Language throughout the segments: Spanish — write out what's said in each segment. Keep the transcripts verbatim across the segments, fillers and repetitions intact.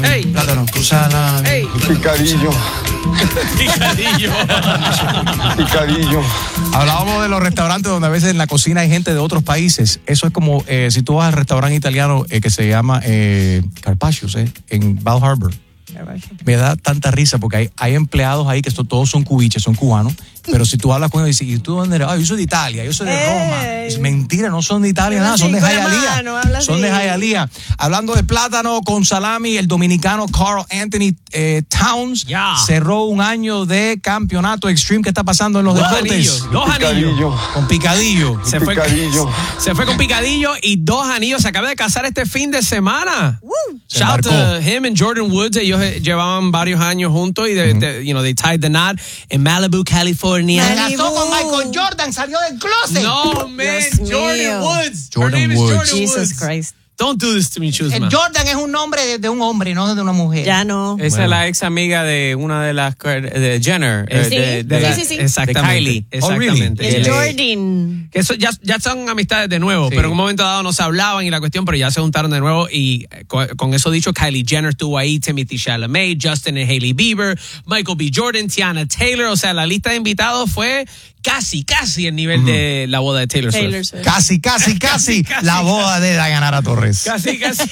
Hey. Plátano, cruzada. Hey. Picadillo. Picadillo. Picadillo. Hablábamos de los restaurantes donde a veces en la cocina hay gente de otros países. Eso es como eh, si tú vas al restaurante italiano eh, que se llama eh, Carpaccio's eh, en Bal Harbour. Me da tanta risa porque hay, hay empleados ahí que esto, todos son cubiches, son cubanos. Pero si tú hablas con ellos y dices, ¿y tú dónde eres? Ah, yo soy de Italia, yo soy de Roma. Es mentira, no son de Italia, nada, son de Hialeah. Son de Hialeah. Hablando de plátano con salami, el dominicano Carl Anthony eh, Towns yeah. cerró un año de campeonato extreme. ¿Qué está pasando en los dos deportes? Anillos, dos anillos. Con picadillo. Se fue, Picadillo. se fue con picadillo y dos anillos. Se acaba de casar este fin de semana. Woo. Shout out to him and Jordan Woods. Ellos llevaban varios años juntos y de, mm-hmm. de, you know, they tied the knot en Malibu, California. Se casó con Michael Jordan, salió del closet. No, man, Dios Jordan mío. Woods. Jordan Her name Woods. is Jordan Jesus Woods. Christ. Don't do this to me, Chusma. El Jordan es un nombre de, de un hombre, no de una mujer. Ya no. Esa bueno. es la ex amiga de una de las de Jenner. Eh, Sí, de, de sí, la, sí, sí. Exactamente. De Kylie. Exactamente. Oh, El really? Jordan. Que eso ya, ya son amistades de nuevo, Sí. pero en un momento dado no se hablaban y la cuestión, pero ya se juntaron de nuevo y con, con eso dicho, Kylie Jenner estuvo ahí, Timothy Chalamet, Justin y Hailey Bieber, Michael B. Jordan, Tiana Taylor, o sea, la lista de invitados fue casi, casi el nivel mm. de la boda de Taylor, Taylor Swift. Swift. Casi, casi, casi, casi, la casi. boda de Dayanara Torres. Casi, casi.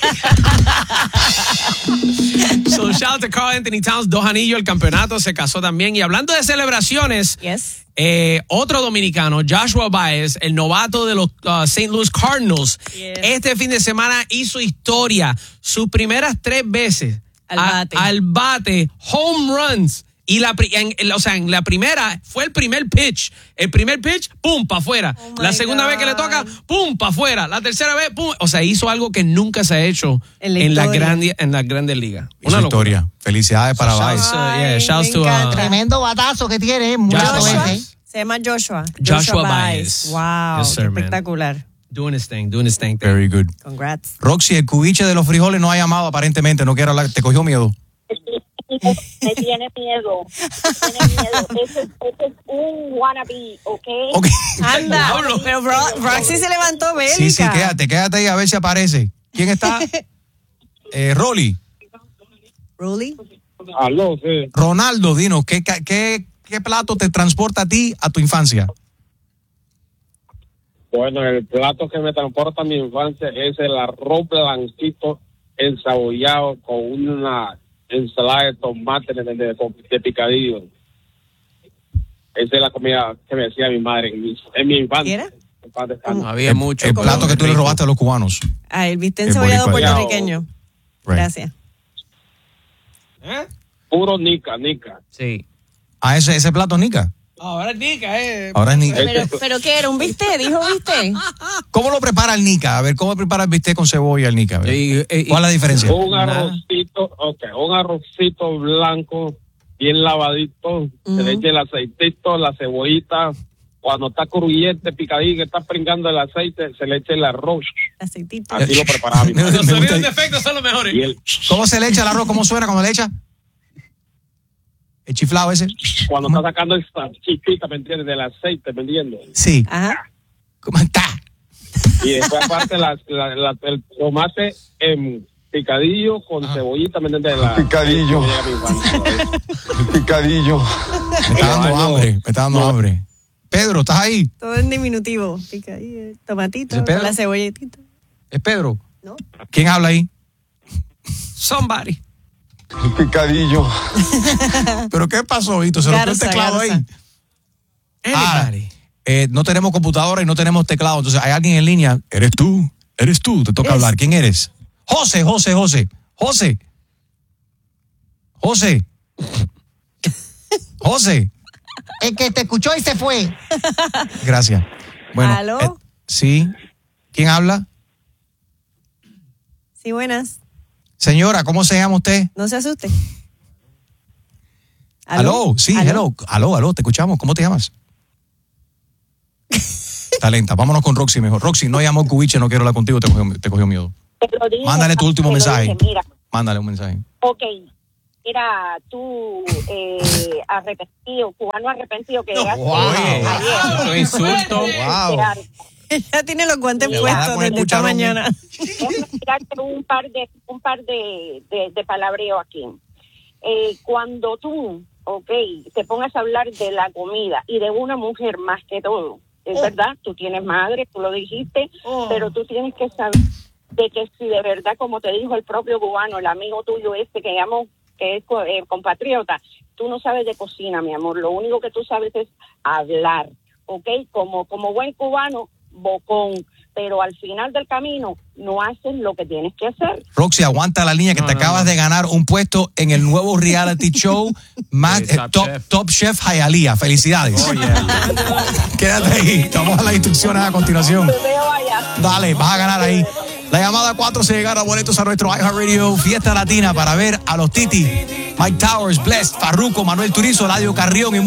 So, shout out to Carl Anthony Towns, dos anillos, el campeonato, se casó también. Y hablando de celebraciones, Yes. eh, otro dominicano, Joshua Baez, el novato de los uh, Saint Louis Cardinals, Yes. este fin de semana hizo historia. Sus primeras tres veces Al a- bate. al bate, home runs. Y la, pri- en, en- o sea, en la primera fue el primer pitch. El primer pitch, pum, para afuera. Oh la my segunda God. vez que le toca, pum, para afuera. La tercera vez, pum. O sea, hizo algo que nunca se ha hecho En la en, la historia. grande, en las grandes ligas. Una historia. Felicidades para Baez. Shouts, uh, yeah, Ay, shouts me to, uh, encanta. Tremendo batazo que tiene, muy Joshua. alto Joshua. ese. Se llama Joshua. Joshua Baez. Baez. Wow. Yes, sir, qué man. espectacular. doing his thing, doing his thing. Very good. Congrats. Roxy, el cubiche de los frijoles no ha llamado aparentemente, no quiere hablar, te cogió miedo. Me tiene miedo, me tiene miedo. Ese, ese es un wannabe, ¿ok? Ok. Anda. Diablo. Pero Bro- Roxy se levantó bélica. Sí, sí, quédate, quédate ahí a ver si aparece. ¿Quién está? eh, Rolly. Rolly. Aló, sí. Ronaldo, dinos, ¿qué, qué, ¿qué plato te transporta a ti a tu infancia? Bueno, el plato que me transporta a mi infancia es el arroz blanquito ensabollado con una ensalada de tomate de, de, de, de picadillo. Esa es la comida que me decía mi madre en mi, en mi infancia. ¿Qué era? En paz descanse. Había el, mucho. El pero plato que tú le rico. robaste a los cubanos. Ah, el bistec El encebollado boricua. puertorriqueño. Right. Gracias. ¿Eh? Puro nica, nica. Sí. Ah, ese, ese plato, Nica. Ahora es Nica, eh. Ahora es Nica. Pero, pero ¿qué era? ¿Un bistec? ¿Dijo bistec? ¿Cómo lo prepara el Nica? A ver, ¿cómo prepara el bistec con cebolla el Nica? A ver. Y- y- ¿Cuál es la diferencia? Un Nada. arrocito, okay, un arrocito blanco, bien lavadito, se le echa el aceitito, la cebollita. Cuando está crujiente, picadillo, que está pringando el aceite, se le echa el arroz. Aceitito. Así lo preparaba mi madre. Los Me gusta sonidos ahí. de efecto son los mejores. Y el, ¿Cómo se le echa el arroz? ¿Cómo suena cuando le echa? ¿El chiflado ese? cuando está sacando esta chiquita, ¿me entiendes? Del aceite, ¿me entiendes? Sí. Ajá. ¿Cómo está? Y después aparte la, la, la- el tomate en picadillo con cebollita, ¿me entiendes? La, Picadillo. Picadillo. Me está dando Ay, no. hambre, me está dando No. hambre. Pedro, ¿estás ahí? Todo en diminutivo. Pica ahí el tomatito, ¿Ese Pedro? con la cebolletita. ¿Es Pedro? No. ¿Quién habla ahí? Somebody. Picadillo. ¿Pero qué pasó, Hito? ¿Se rompió el Garza, teclado Garza. ahí? Ah, Anybody. eh, no tenemos computadora y no tenemos teclado. Entonces, hay alguien en línea. ¿Eres tú? ¿Eres tú? Te toca Es- hablar. ¿Quién eres? José, José, José. José. José. José. El que te escuchó y se fue. Gracias. Bueno. ¿Aló? eh, sí. ¿Quién habla? Sí, buenas. Señora, ¿cómo se llama usted? No se asuste. Aló, sí, ¿Aló? hello. Aló, aló, te escuchamos. ¿Cómo te llamas? Talenta, vámonos con Roxy mejor. Roxy, no llamó Cubiche, no quiero hablar contigo, te cogió, te cogió miedo. Te lo dije, Mándale tu último te lo mensaje. dije, mira, Mándale un mensaje. ok, mira, tú eh, arrepentido, cubano arrepentido que llegaste wow. ayer. Eso es insulto. Wow. Esperar. Ya tiene los guantes Le va a dar puestos con el desde esta cucharón. mañana. Déjame explicarte un par de un par de, de, de palabreo aquí. Eh, cuando tú, ok, te pongas a hablar de la comida y de una mujer más que todo, es Oh. verdad, tú tienes madre, tú lo dijiste, Oh. pero tú tienes que saber de que si de verdad, como te dijo el propio cubano, el amigo tuyo este que llamó, que es co- eh, compatriota, tú no sabes de cocina, mi amor, lo único que tú sabes es hablar, ok, como, como buen cubano, bocón, pero al final del camino no haces lo que tienes que hacer. Roxy, aguanta la línea que No, te no, acabas no. de ganar un puesto en el nuevo reality show más, Sí, eh, Top top, Chef. top Chef Hialeah. Felicidades. Oh, yeah. Quédate ahí. Vamos a las instrucciones a continuación. Te veo allá. Dale, vas a ganar ahí. La llamada cuatro se llegará boletos a nuestro iHeartRadio Fiesta Latina para ver a los Titi, Mike Towers, Blessed, Farruko, Manuel Turizo, Eladio Carrión y